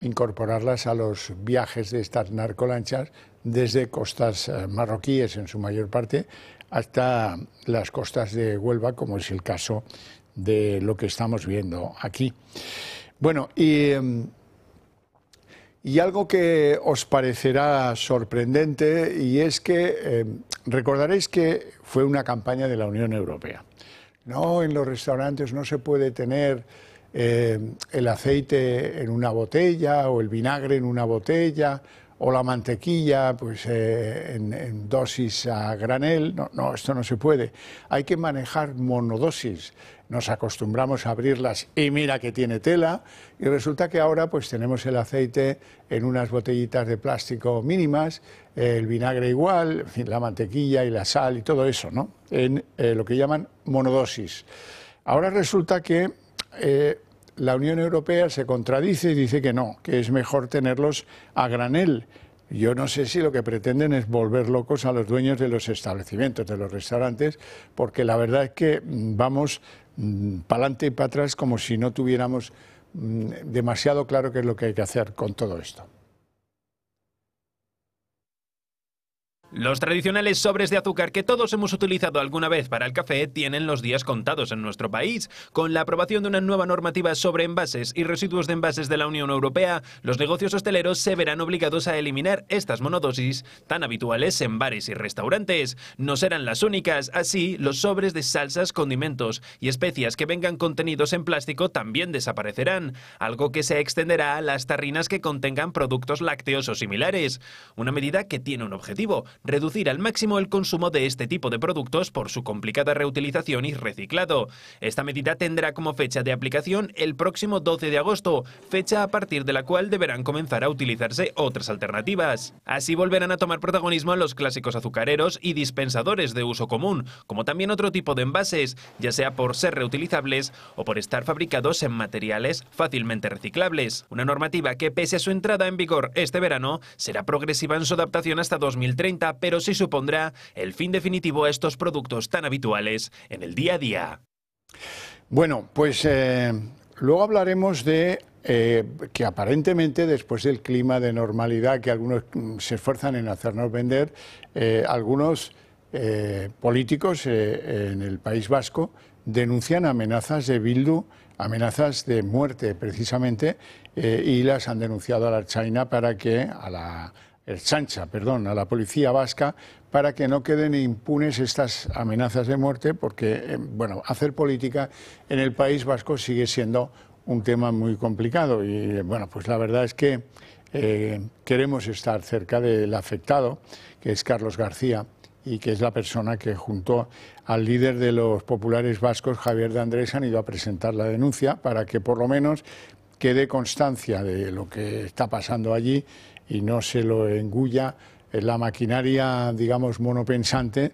incorporarlas a los viajes de estas narcolanchas desde costas marroquíes en su mayor parte hasta las costas de Huelva, como es el caso de lo que estamos viendo aquí. Bueno, y algo que os parecerá sorprendente, y es que recordaréis que fue una campaña de la Unión Europea. No, en los restaurantes no se puede tener el aceite en una botella o el vinagre en una botella o la mantequilla pues en dosis a granel. No, esto no se puede. Hay que manejar monodosis. Nos acostumbramos a abrirlas y mira que tiene tela, y resulta que ahora pues tenemos el aceite en unas botellitas de plástico mínimas, el vinagre igual, en fin, la mantequilla y la sal y todo eso, ¿no? En lo que llaman monodosis. Ahora resulta que la Unión Europea se contradice y dice que no, que es mejor tenerlos a granel. Yo no sé si lo que pretenden es volver locos a los dueños de los establecimientos, de los restaurantes, porque la verdad es que vamos para adelante y para atrás como si no tuviéramos demasiado claro qué es lo que hay que hacer con todo esto. Los tradicionales sobres de azúcar que todos hemos utilizado alguna vez para el café tienen los días contados en nuestro país. Con la aprobación de una nueva normativa sobre envases y residuos de envases de la Unión Europea, los negocios hosteleros se verán obligados a eliminar estas monodosis tan habituales en bares y restaurantes. No serán las únicas, así los sobres de salsas, condimentos y especias que vengan contenidos en plástico también desaparecerán, algo que se extenderá a las tarrinas que contengan productos lácteos o similares. Una medida que tiene un objetivo: reducir al máximo el consumo de este tipo de productos por su complicada reutilización y reciclado. Esta medida tendrá como fecha de aplicación el próximo 12 de agosto, fecha a partir de la cual deberán comenzar a utilizarse otras alternativas. Así volverán a tomar protagonismo los clásicos azucareros y dispensadores de uso común, como también otro tipo de envases, ya sea por ser reutilizables o por estar fabricados en materiales fácilmente reciclables. Una normativa que, pese a su entrada en vigor este verano, será progresiva en su adaptación hasta 2030, pero sí supondrá el fin definitivo a estos productos tan habituales en el día a día. Bueno, pues luego hablaremos de que aparentemente después del clima de normalidad que algunos se esfuerzan en hacernos vender, algunos políticos en el País Vasco denuncian amenazas de Bildu, amenazas de muerte precisamente, y las han denunciado a la Ertzaintza para que a la policía vasca, para que no queden impunes estas amenazas de muerte, porque bueno, hacer política en el País Vasco sigue siendo un tema muy complicado y bueno, pues la verdad es que queremos estar cerca del afectado, que es Carlos García, y que es la persona que junto al líder de los populares vascos, Javier de Andrés, han ido a presentar la denuncia para que por lo menos quede constancia de lo que está pasando allí y no se lo engulla la maquinaria, digamos, monopensante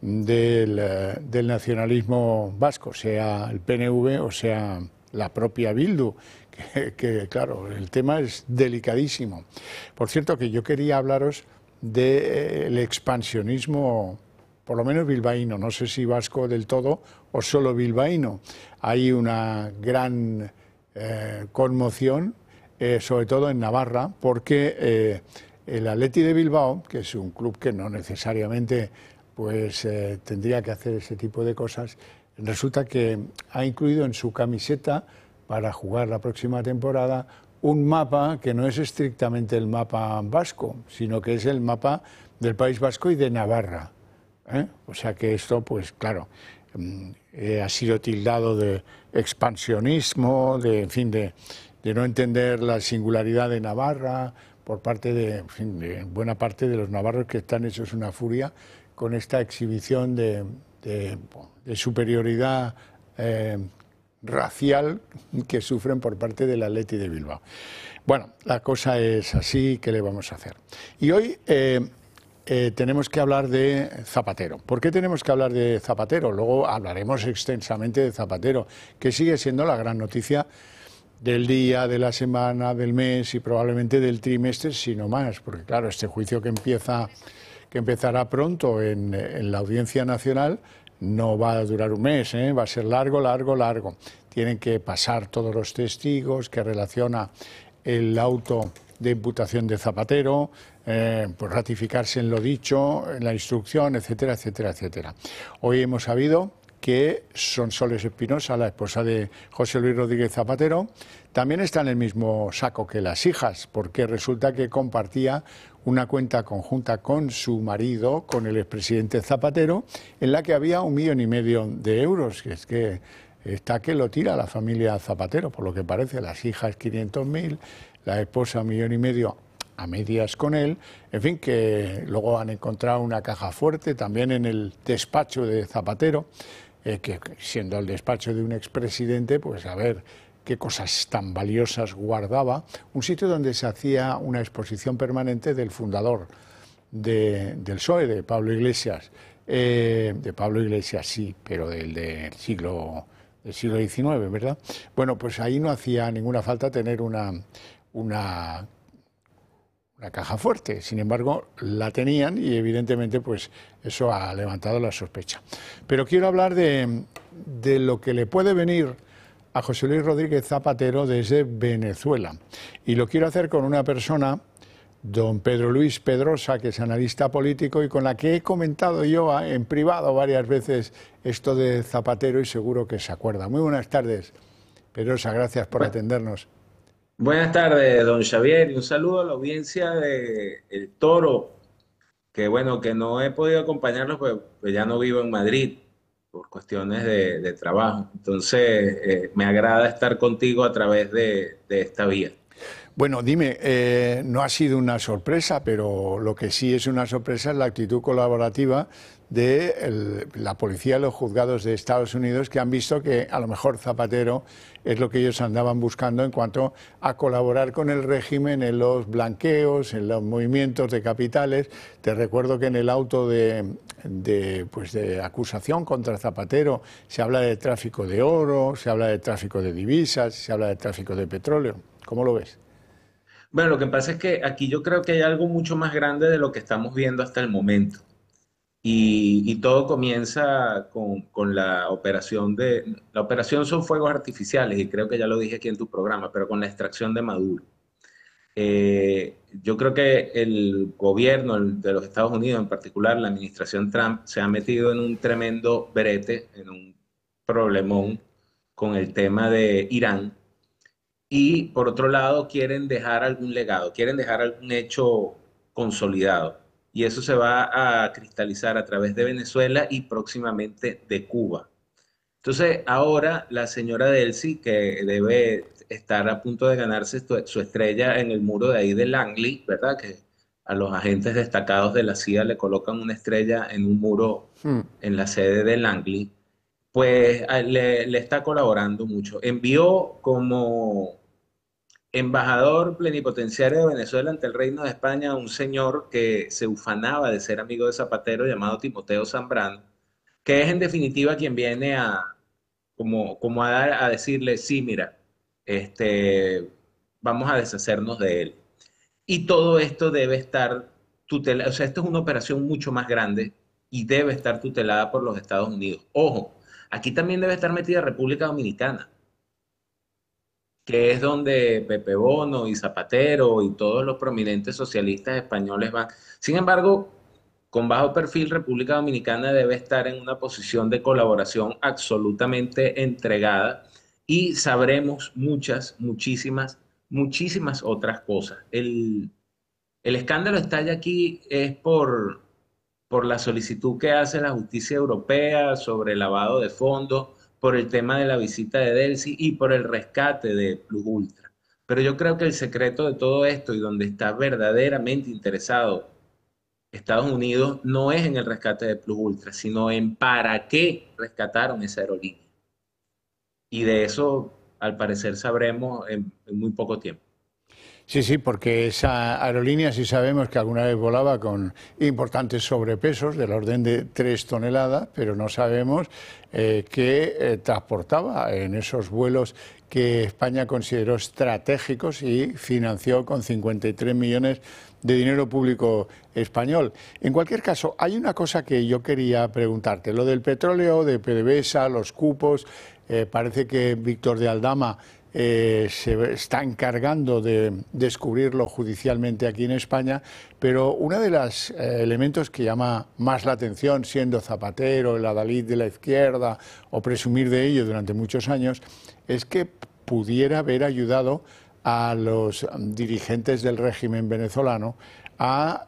del nacionalismo vasco, sea el PNV o sea la propia Bildu, que claro, el tema es delicadísimo. Por cierto, que yo quería hablaros del expansionismo, por lo menos bilbaíno, no sé si vasco del todo o solo bilbaíno. Hay una gran conmoción, sobre todo en Navarra, porque el Athletic de Bilbao, que es un club que no necesariamente pues tendría que hacer ese tipo de cosas, resulta que ha incluido en su camiseta para jugar la próxima temporada un mapa que no es estrictamente el mapa vasco, sino que es el mapa del País Vasco y de Navarra. O sea que esto, pues claro, ha sido tildado de expansionismo, en fin, de no entender la singularidad de Navarra por parte de buena parte de los navarros, que están hechos una furia con esta exhibición de superioridad racial que sufren por parte del Athletic de Bilbao. Bueno, la cosa es así, ¿qué le vamos a hacer? Y hoy tenemos que hablar de Zapatero. ¿Por qué tenemos que hablar de Zapatero? Luego hablaremos extensamente de Zapatero, que sigue siendo la gran noticia del día, de la semana, del mes y probablemente del trimestre, si no más, porque claro, este juicio que empezará pronto en la Audiencia Nacional no va a durar un mes, va a ser largo. Tienen que pasar todos los testigos que relaciona el auto de imputación de Zapatero, pues ratificarse en lo dicho, en la instrucción, etcétera, etcétera, etcétera. Hoy hemos sabido que Sonsoles Espinosa, la esposa de José Luis Rodríguez Zapatero, también está en el mismo saco que las hijas, porque resulta que compartía una cuenta conjunta con su marido, con el expresidente Zapatero, en la que había 1,5 millones de euros, que es que está que lo tira la familia Zapatero, por lo que parece, las hijas 500.000, la esposa 1,5 millones a medias con él, en fin, que luego han encontrado una caja fuerte también en el despacho de Zapatero, que siendo el despacho de un expresidente, pues a ver qué cosas tan valiosas guardaba, un sitio donde se hacía una exposición permanente del fundador del PSOE, de Pablo Iglesias, sí, pero del siglo XIX, ¿verdad? Bueno, pues ahí no hacía ninguna falta tener una caja fuerte, sin embargo la tenían y evidentemente pues eso ha levantado la sospecha. Pero quiero hablar de lo que le puede venir a José Luis Rodríguez Zapatero desde Venezuela, y lo quiero hacer con una persona, don Pedro Luis Pedrosa, que es analista político y con la que he comentado yo en privado varias veces esto de Zapatero y seguro que se acuerda. Muy buenas tardes, Pedrosa, gracias por atendernos. Buenas tardes, don Xavier, y un saludo a la audiencia de El Toro, que bueno, que no he podido acompañarlos, pues ya no vivo en Madrid por cuestiones de trabajo. Entonces, me agrada estar contigo a través de esta vía. Bueno, dime, no ha sido una sorpresa, pero lo que sí es una sorpresa es la actitud colaborativa de la policía y los juzgados de Estados Unidos, que han visto que a lo mejor Zapatero es lo que ellos andaban buscando en cuanto a colaborar con el régimen en los blanqueos, en los movimientos de capitales. Te recuerdo que en el auto de acusación contra Zapatero se habla de tráfico de oro, se habla de tráfico de divisas, se habla de tráfico de petróleo. ¿Cómo lo ves? Bueno, lo que pasa es que aquí yo creo que hay algo mucho más grande de lo que estamos viendo hasta el momento. Y todo comienza con la operación son fuegos artificiales, y creo que ya lo dije aquí en tu programa, pero con la extracción de Maduro. Yo creo que el gobierno de los Estados Unidos, en particular la administración Trump, se ha metido en un tremendo brete, en un problemón con el tema de Irán. Y por otro lado, quieren dejar algún legado, quieren dejar algún hecho consolidado. Y eso se va a cristalizar a través de Venezuela y próximamente de Cuba. Entonces, ahora la señora Delcy, que debe estar a punto de ganarse su estrella en el muro de ahí de Langley, ¿verdad? Que a los agentes destacados de la CIA le colocan una estrella en un muro en la sede de Langley, pues le está colaborando mucho. Envió como embajador plenipotenciario de Venezuela ante el Reino de España a un señor que se ufanaba de ser amigo de Zapatero, llamado Timoteo Zambrano, que es en definitiva quien viene como a decirle, sí, mira, vamos a deshacernos de él. Y todo esto debe estar tutelado, o sea, esto es una operación mucho más grande y debe estar tutelada por los Estados Unidos. Ojo, aquí también debe estar metida República Dominicana, que es donde Pepe Bono y Zapatero y todos los prominentes socialistas españoles van. Sin embargo, con bajo perfil, República Dominicana debe estar en una posición de colaboración absolutamente entregada, y sabremos muchísimas otras cosas. El escándalo estalla aquí es por la solicitud que hace la justicia europea sobre el lavado de fondos, por el tema de la visita de Delcy y por el rescate de Plus Ultra. Pero yo creo que el secreto de todo esto, y donde está verdaderamente interesado Estados Unidos, no es en el rescate de Plus Ultra, sino en para qué rescataron esa aerolínea. Y de eso, al parecer, sabremos en muy poco tiempo. Sí, sí, porque esa aerolínea sí sabemos que alguna vez volaba con importantes sobrepesos del orden de 3 toneladas, pero no sabemos qué transportaba en esos vuelos que España consideró estratégicos y financió con 53 millones de dinero público español. En cualquier caso, hay una cosa que yo quería preguntarte, lo del petróleo, de PDVSA, los cupos, parece que Víctor de Aldama se está encargando de descubrirlo judicialmente aquí en España, pero uno de los elementos que llama más la atención, siendo Zapatero, el adalid de la izquierda, o presumir de ello durante muchos años, es que pudiera haber ayudado a los dirigentes del régimen venezolano a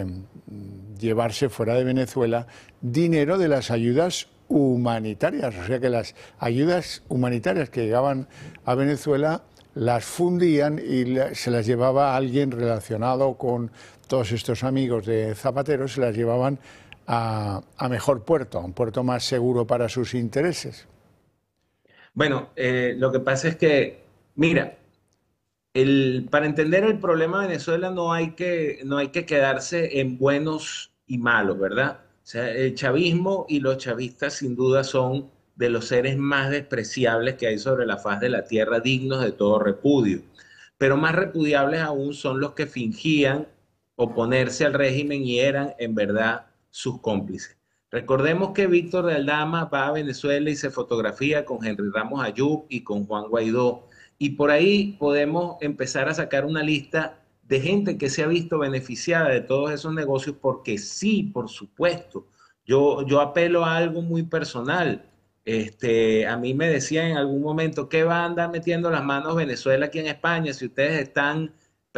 llevarse fuera de Venezuela dinero de las ayudas humanitarias. O sea que las ayudas humanitarias que llegaban a Venezuela las fundían y se las llevaba a alguien relacionado con todos estos amigos de Zapatero, se las llevaban a mejor puerto, a un puerto más seguro para sus intereses. Bueno, lo que pasa es que, mira, para entender el problema de Venezuela no hay que quedarse en buenos y malos, ¿verdad? O sea, el chavismo y los chavistas sin duda son de los seres más despreciables que hay sobre la faz de la tierra, dignos de todo repudio. Pero más repudiables aún son los que fingían oponerse al régimen y eran en verdad sus cómplices. Recordemos que Víctor de Aldama va a Venezuela y se fotografía con Henry Ramos Ayub y con Juan Guaidó. Y por ahí podemos empezar a sacar una lista de gente que se ha visto beneficiada de todos esos negocios porque sí, por supuesto. Yo apelo a algo muy personal. A mí me decían en algún momento, ¿qué va a andar metiendo las manos Venezuela aquí en España si ustedes están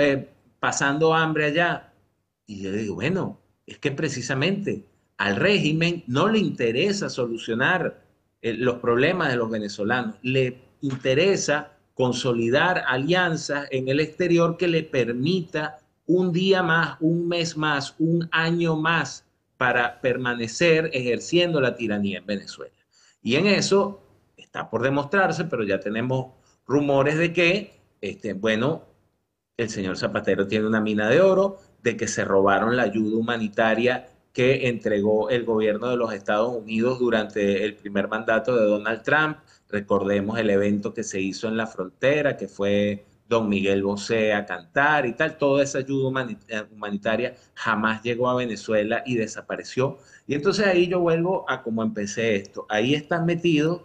pasando hambre allá? Y yo digo, bueno, es que precisamente al régimen no le interesa solucionar los problemas de los venezolanos, le interesa consolidar alianzas en el exterior que le permita un día más, un mes más, un año más para permanecer ejerciendo la tiranía en Venezuela. Y en eso está por demostrarse, pero ya tenemos rumores de que, bueno, el señor Zapatero tiene una mina de oro, de que se robaron la ayuda humanitaria que entregó el gobierno de los Estados Unidos durante el primer mandato de Donald Trump. Recordemos el evento que se hizo en la frontera, que fue don Miguel Bosé a cantar y tal. Toda esa ayuda humanitaria jamás llegó a Venezuela y desapareció. Y entonces ahí yo vuelvo a cómo empecé esto. Ahí están metidos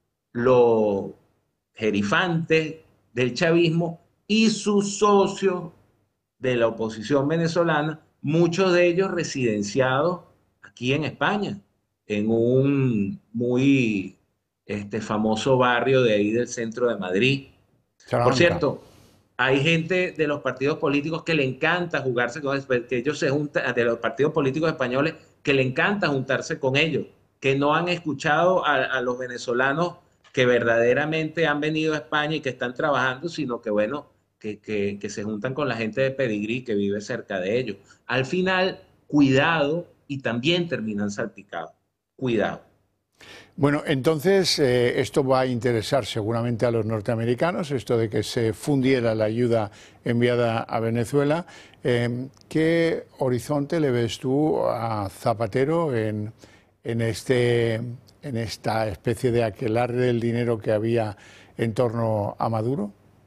los gerifantes del chavismo y sus socios de la oposición venezolana, muchos de ellos residenciados aquí en España, en un muy famoso barrio de ahí del centro de Madrid. Por Salamanca. cierto, hay gente de los partidos políticos que le encanta jugarse con ellos, que ellos se juntan, de los partidos políticos españoles, que le encanta juntarse con ellos, que no han escuchado a los venezolanos que verdaderamente han venido a España y que están trabajando, sino que, bueno, que se juntan con la gente de pedigrí que vive cerca de ellos. Al final, cuidado, y también terminan salpicados. Cuidado. Bueno, entonces esto va a interesar seguramente a los norteamericanos, esto de que se fundiera la ayuda enviada a Venezuela. ¿Qué horizonte le ves tú a Zapatero en esta especie de aquelarre del dinero que había en torno a Maduro?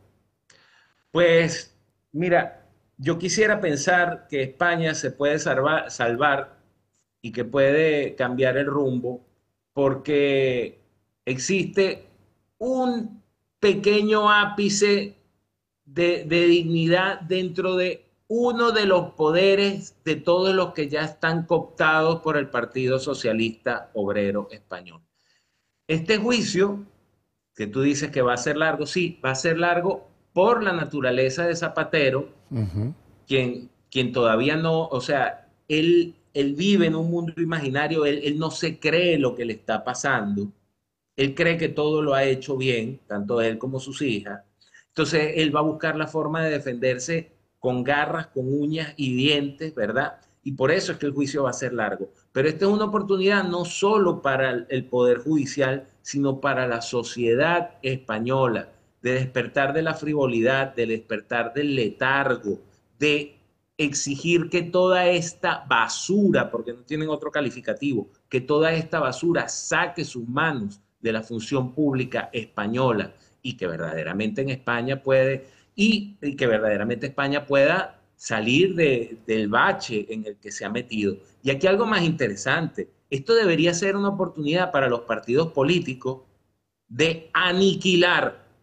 Pues, mira, yo quisiera pensar que España se puede salvar y que puede cambiar el rumbo porque existe un pequeño ápice de dignidad dentro de uno de los poderes de todos los que ya están cooptados por el Partido Socialista Obrero Español. Este juicio, que tú dices que va a ser largo, sí, va a ser largo por la naturaleza de Zapatero, quien todavía no, o sea, él vive en un mundo imaginario, él no se cree lo que le está pasando, él cree que todo lo ha hecho bien, tanto él como sus hijas, entonces él va a buscar la forma de defenderse con garras, con uñas y dientes, ¿verdad? Y por eso es que el juicio va a ser largo. Pero esta es una oportunidad no solo para el Poder Judicial, sino para la sociedad española, de despertar de la frivolidad, de despertar del letargo, de exigir que toda esta basura, porque no tienen otro calificativo, que toda esta basura saque sus manos de la función pública española y que verdaderamente en España y que verdaderamente España pueda salir del bache en el que se ha metido. Y aquí algo más interesante, esto debería ser una oportunidad para los partidos políticos de aniquilar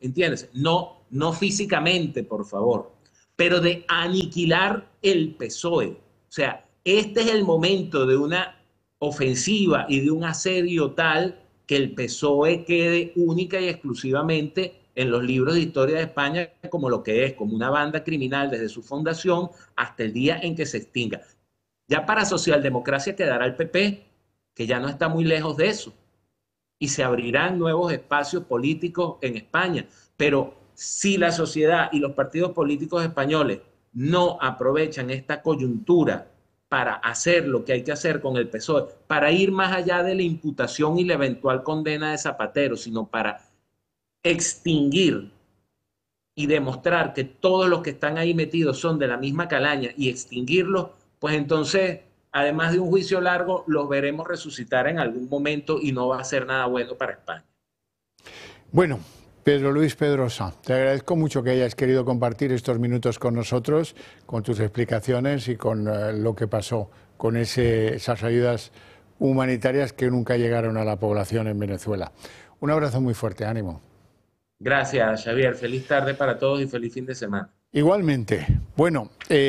¿entiendes? No físicamente, por favor, pero de aniquilar el PSOE. O sea, este es el momento de una ofensiva y de un asedio tal que el PSOE quede única y exclusivamente en los libros de historia de España como lo que es, como una banda criminal desde su fundación hasta el día en que se extinga. Ya para socialdemocracia quedará el PP, que ya no está muy lejos de eso, y se abrirán nuevos espacios políticos en España. Pero si la sociedad y los partidos políticos españoles no aprovechan esta coyuntura para hacer lo que hay que hacer con el PSOE, para ir más allá de la imputación y la eventual condena de Zapatero, sino para extinguir y demostrar que todos los que están ahí metidos son de la misma calaña y extinguirlos, pues entonces, además de un juicio largo, los veremos resucitar en algún momento y no va a ser nada bueno para España. Bueno, Pedro Luis Pedrosa, te agradezco mucho que hayas querido compartir estos minutos con nosotros, con tus explicaciones y con lo que pasó con esas ayudas humanitarias que nunca llegaron a la población en Venezuela. Un abrazo muy fuerte, ánimo. Gracias, Xavier. Feliz tarde para todos y feliz fin de semana. Igualmente. Bueno,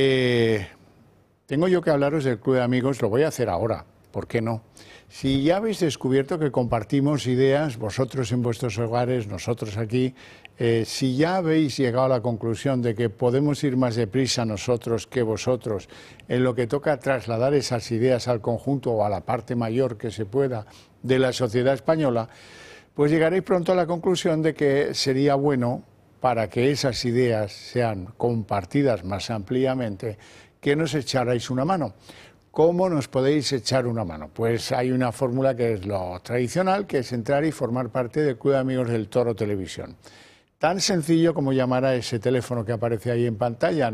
tengo yo que hablaros del Club de Amigos, lo voy a hacer ahora, ¿por qué no? Si ya habéis descubierto que compartimos ideas, vosotros en vuestros hogares, nosotros aquí, si ya habéis llegado a la conclusión de que podemos ir más deprisa nosotros que vosotros en lo que toca trasladar esas ideas al conjunto o a la parte mayor que se pueda de la sociedad española, pues llegaréis pronto a la conclusión de que sería bueno, para que esas ideas sean compartidas más ampliamente, que nos echarais una mano. ¿Cómo nos podéis echar una mano? Pues hay una fórmula que es lo tradicional, que es entrar y formar parte del Club de Amigos del Toro Televisión. Tan sencillo como llamar a ese teléfono que aparece ahí en pantalla,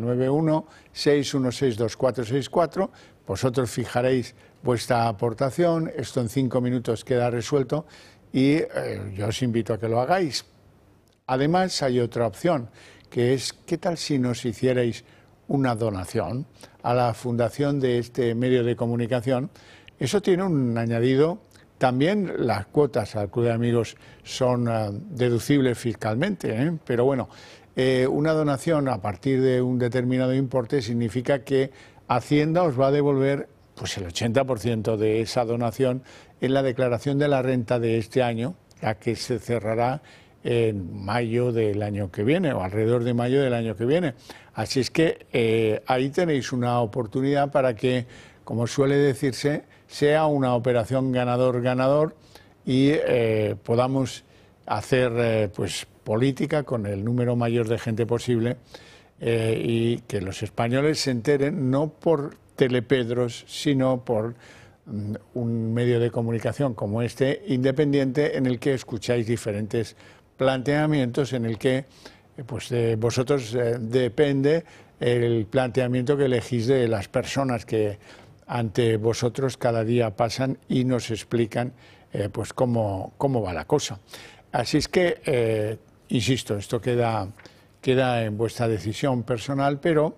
91-616-2464. Vosotros fijaréis vuestra aportación, esto en 5 minutos queda resuelto y yo os invito a que lo hagáis. Además hay otra opción, que es ¿qué tal si nos hicierais una donación a la fundación de este medio de comunicación? Eso tiene un añadido. También las cuotas al Club de Amigos son deducibles fiscalmente, pero bueno, una donación a partir de un determinado importe significa que Hacienda os va a devolver pues el 80% de esa donación en la declaración de la renta de este año, la que se cerrará en mayo del año que viene o alrededor de mayo del año que viene. Así es que ahí tenéis una oportunidad para que, como suele decirse, sea una operación ganador-ganador y podamos hacer pues política con el número mayor de gente posible y que los españoles se enteren no por Telepedros, sino por un medio de comunicación como este, independiente, en el que escucháis diferentes planteamientos, en el que pues de vosotros depende el planteamiento que elegís de las personas que ante vosotros cada día pasan y nos explican pues cómo va la cosa. Así es que, insisto, esto queda en vuestra decisión personal, pero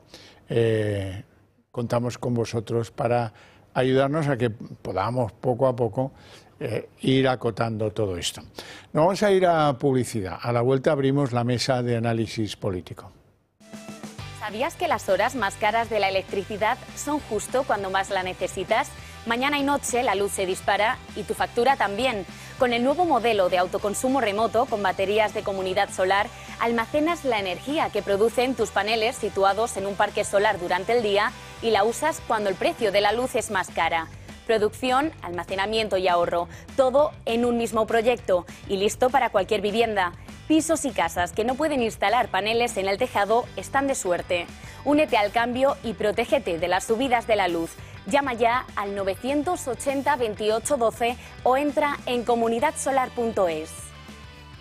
contamos con vosotros para ayudarnos a que podamos poco a poco ir acotando todo esto. Nos vamos a ir a publicidad. A la vuelta abrimos la mesa de análisis político. ¿Sabías que las horas más caras de la electricidad son justo cuando más la necesitas? Mañana y noche la luz se dispara y tu factura también. Con el nuevo modelo de autoconsumo remoto con baterías de comunidad solar, almacenas la energía que producen tus paneles situados en un parque solar durante el día y la usas cuando el precio de la luz es más cara. Producción, almacenamiento y ahorro, todo en un mismo proyecto y listo para cualquier vivienda. Pisos y casas que no pueden instalar paneles en el tejado están de suerte. Únete al cambio y protégete de las subidas de la luz. Llama ya al 980 28 12 o entra en comunidadsolar.es.